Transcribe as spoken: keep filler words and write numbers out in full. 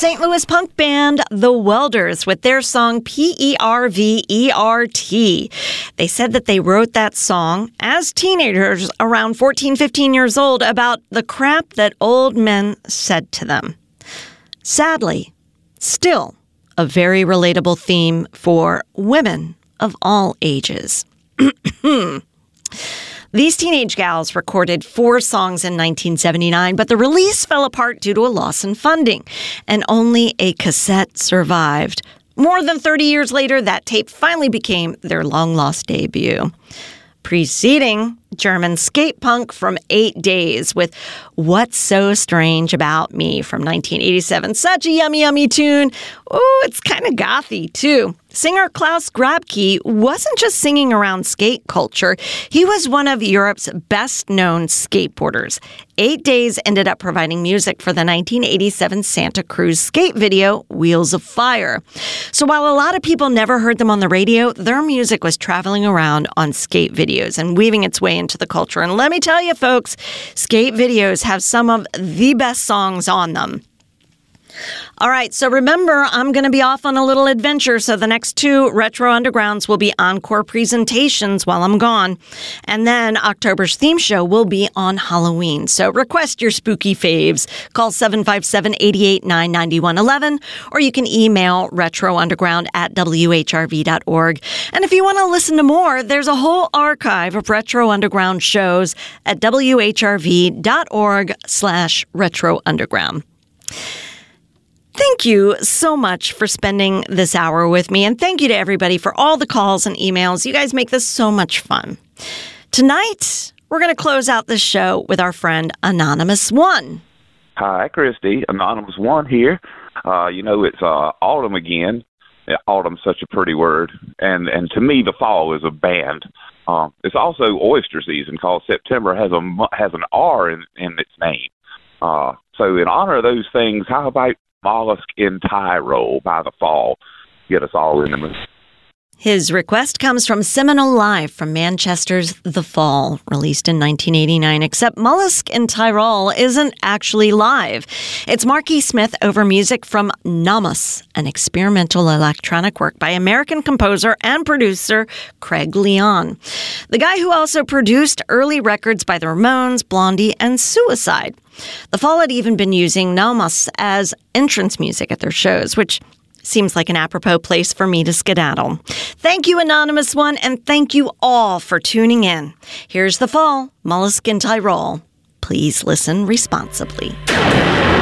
Saint Louis punk band The Welders with their song P E R V E R T. They said that they wrote that song as teenagers around fourteen, fifteen years old about the crap that old men said to them. Sadly, still a very relatable theme for women of all ages. These teenage gals recorded four songs in nineteen seventy-nine, but the release fell apart due to a loss in funding, and only a cassette survived. More than thirty years later, that tape finally became their long-lost debut. Preceding German skate punk from Eight Days with What's So Strange About Me from nineteen eighty-seven. Such a yummy, yummy tune. Ooh, it's kind of gothy, too. Singer Klaus Grabke wasn't just singing around skate culture. He was one of Europe's best-known skateboarders. Eight Days ended up providing music for the nineteen eighty-seven Santa Cruz skate video, Wheels of Fire. So while a lot of people never heard them on the radio, their music was traveling around on skate videos and weaving its way into the culture. And let me tell you, folks, skate videos have some of the best songs on them. All right, so remember, I'm going to be off on a little adventure, so the next two Retro Undergrounds will be encore presentations while I'm gone. And then October's theme show will be on Halloween. So request your spooky faves. Call seven five seven, eight eight nine, nine one one one, or you can email retrounderground at w h r v dot org. And if you want to listen to more, there's a whole archive of Retro Underground shows at w h r v dot org slash retro underground. Thank you so much for spending this hour with me, and thank you to everybody for all the calls and emails. You guys make this so much fun. Tonight, we're going to close out this show with our friend Anonymous One. Hi, Christy. Anonymous One here. Uh, you know, it's uh, autumn again. Autumn's such a pretty word, and, and to me, the fall is a band. Uh, it's also oyster season, called September has a has an R in, in its name. Uh, so in honor of those things, how about Mollusk in Tyrol by the Fall? Get us all in the mood. His request comes from Seminole Live from Manchester's The Fall, released in nineteen eighty-nine, except Mollusk in Tyrol isn't actually live. It's Marky Smith over music from Namus, an experimental electronic work by American composer and producer Craig Leon, the guy who also produced early records by the Ramones, Blondie, and Suicide. The Fall had even been using Namus as entrance music at their shows, which seems like an apropos place for me to skedaddle. Thank you, Anonymous One, and thank you all for tuning in. Here's The Fall, Mollusk in Tyrol. Please listen responsibly.